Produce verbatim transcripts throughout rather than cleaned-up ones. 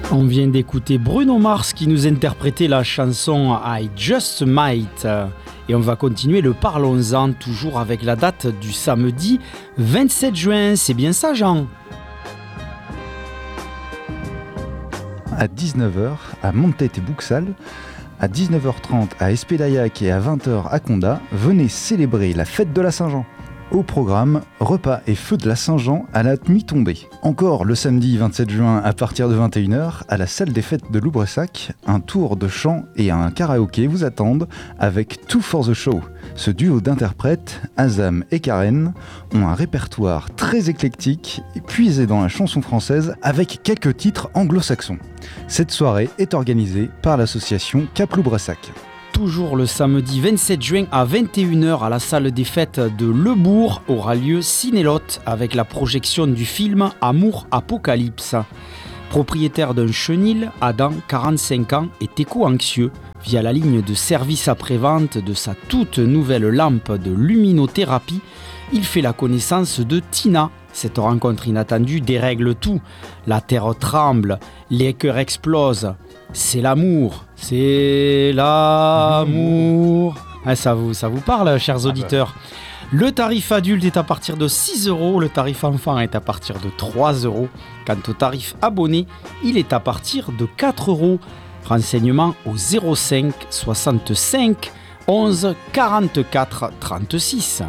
On vient d'écouter Bruno Mars qui nous interprétait la chanson I Just Might. Et on va continuer le Parlons-en, toujours avec la date du samedi vingt-sept juin. C'est bien ça, Jean ? À dix-neuf heures, à Montet et Bouxal, à dix-neuf heures trente à Espédaillac et à vingt heures à Condat, venez célébrer la fête de la Saint-Jean. Au programme, repas et feu de la Saint-Jean à la nuit tombée. Encore le samedi vingt-sept juin à partir de vingt et une heures, à la salle des fêtes de Loubressac, un tour de chant et un karaoké vous attendent avec Two for the Show. Ce duo d'interprètes, Azam et Karen, ont un répertoire très éclectique, puisé dans la chanson française avec quelques titres anglo-saxons. Cette soirée est organisée par l'association Cap Loubressac. Toujours le samedi vingt-sept juin à vingt et une heures à la salle des fêtes de Le Bourg aura lieu Cinélotte avec la projection du film Amour Apocalypse. Propriétaire d'un chenil, Adam, quarante-cinq ans, est éco-anxieux. Via la ligne de service après-vente de sa toute nouvelle lampe de luminothérapie, il fait la connaissance de Tina. Cette rencontre inattendue dérègle tout. La terre tremble, les cœurs explosent. C'est l'amour, c'est l'amour. Ah, ça vous, ça vous parle, chers auditeurs. Le tarif adulte est à partir de six euros, le tarif enfant est à partir de trois euros. Quant au tarif abonné, il est à partir de quatre euros. Renseignements au zéro cinq soixante-cinq onze quarante-quatre trente-six.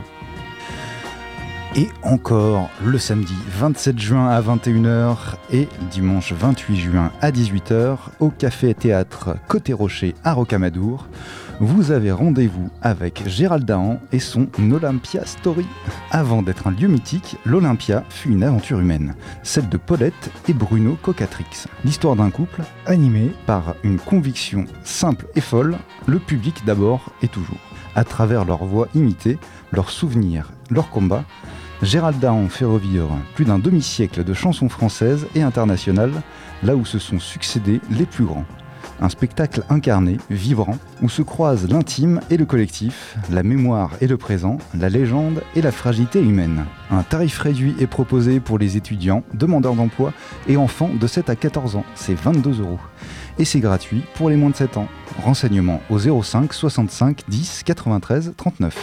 Et encore le samedi vingt-sept juin à vingt et une heures et dimanche vingt-huit juin à dix-huit heures au Café Théâtre Côté Rocher à Rocamadour, vous avez rendez-vous avec Gérald Dahan et son Olympia Story. Avant d'être un lieu mythique, l'Olympia fut une aventure humaine, celle de Paulette et Bruno Cocatrix. L'histoire d'un couple animé par une conviction simple et folle, le public d'abord et toujours. À travers leur voix imitée, leurs souvenirs, leurs combats, Gérald Dahan fait revivre plus d'un demi-siècle de chansons françaises et internationales, là où se sont succédés les plus grands. Un spectacle incarné, vibrant, où se croisent l'intime et le collectif, la mémoire et le présent, la légende et la fragilité humaine. Un tarif réduit est proposé pour les étudiants, demandeurs d'emploi et enfants de sept à quatorze ans, c'est vingt-deux euros. Et c'est gratuit pour les moins de sept ans. Renseignements au zéro cinq soixante-cinq dix quatre-vingt-treize trente-neuf.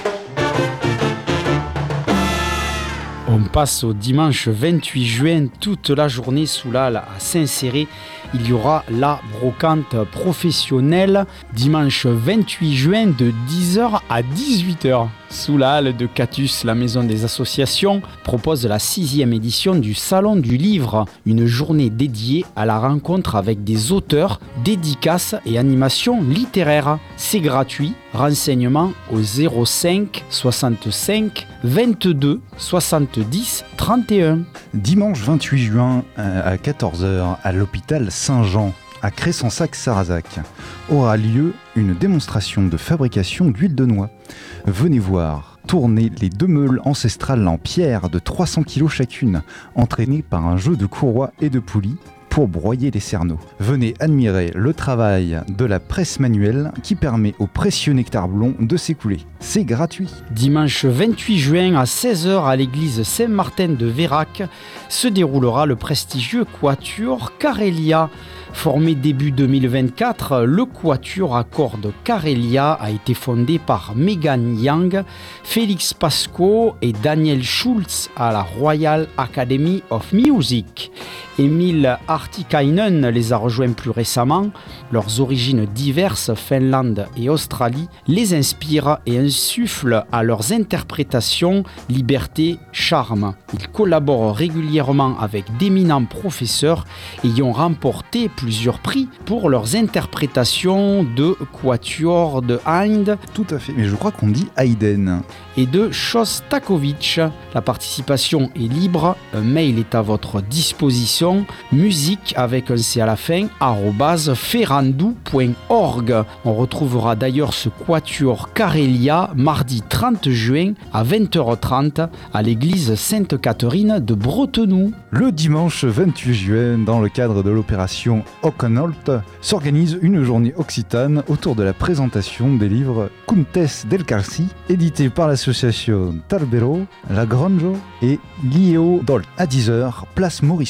On passe au dimanche vingt-huit juin, toute la journée sous l'Halle à Saint-Céré. Il y aura la brocante professionnelle dimanche vingt-huit juin de dix heures à dix-huit heures. Sous la halle de Catus, la maison des associations propose la sixième édition du Salon du Livre, une journée dédiée à la rencontre avec des auteurs, dédicaces et animations littéraires. C'est gratuit. Renseignements au zéro cinq soixante-cinq vingt-deux soixante-dix trente et un. Dimanche vingt-huit juin à quatorze heures à l'hôpital Saint-Jean, à Cressensac-Sarrazac, aura lieu une démonstration de fabrication d'huile de noix. Venez voir tourner les deux meules ancestrales en pierre de trois cents kilos chacune, entraînées par un jeu de courroies et de poulies pour broyer les cerneaux. Venez admirer le travail de la presse manuelle qui permet au précieux nectar blond de s'écouler. C'est gratuit. Dimanche vingt-huit juin à seize heures à l'église Saint-Martin de Vérac se déroulera le prestigieux Quatuor Carélia. Formé début deux mille vingt-quatre, le Quatuor à cordes Carélia a été fondé par Megan Young, Félix Pasco et Daniel Schultz à la Royal Academy of Music. Emile Artikainen les a rejoints plus récemment. Leurs origines diverses, Finlande et Australie, les inspirent et insufflent à leurs interprétations liberté, charme. Ils collaborent régulièrement avec d'éminents professeurs ayant remporté plusieurs prix pour leurs interprétations de Quatuor de Haydn. Tout à fait, mais je crois qu'on dit Haydn. Et de Shostakovich. La participation est libre, un mail est à votre disposition, musique avec un C à la fin, arobase ferrandou point org. On retrouvera d'ailleurs ce Quatuor Carélia mardi trente juin à vingt heures trente à l'église Sainte-Catherine de Bretenoux. Le dimanche vingt-huit juin, dans le cadre de l'opération Occanolt, s'organise une journée occitane autour de la présentation des livres Contes del Carci, édités par l'association Tarbero, La Granjo et Lieo Dol. À dix heures, place Maurice Ponce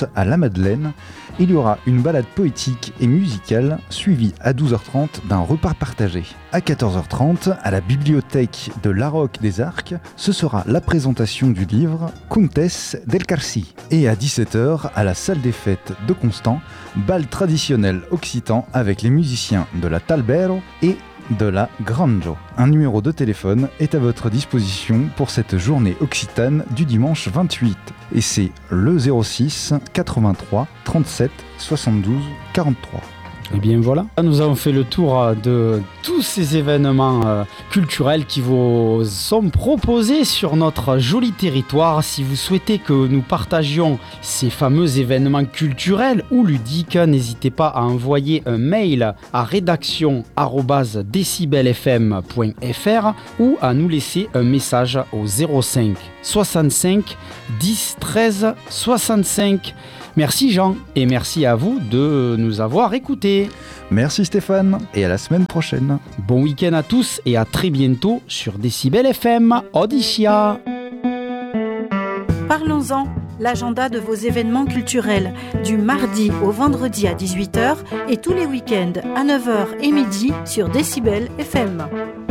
trente à la Madeleine. Il y aura une balade poétique et musicale suivie à douze heures trente d'un repas partagé. À quatorze heures trente, à la bibliothèque de l'Aroc des Arcs, ce sera la présentation du livre Contes del Carcí. Et à dix-sept heures, à la salle des fêtes de Constant, bal traditionnel occitan avec les musiciens de la Talbero et de la Granjo. Un numéro de téléphone est à votre disposition pour cette journée occitane du dimanche vingt-huit. Et c'est le zéro six quatre-vingt-trois trente-sept soixante-douze quarante-trois. Et bien voilà, nous avons fait le tour de tous ces événements euh, culturels qui vous sont proposés sur notre joli territoire. Si vous souhaitez que nous partagions ces fameux événements culturels ou ludiques, n'hésitez pas à envoyer un mail à rédaction arobase décibel f m point f r ou à nous laisser un message au zéro cinq soixante-cinq dix treize soixante-cinq. Merci Jean et merci à vous de nous avoir écoutés. Merci Stéphane et à la semaine prochaine. Bon week-end à tous et à très bientôt sur Décibel F M. Odyssia. Parlons-en, l'agenda de vos événements culturels du mardi au vendredi à dix-huit heures et tous les week-ends à neuf heures et midi sur Décibel F M.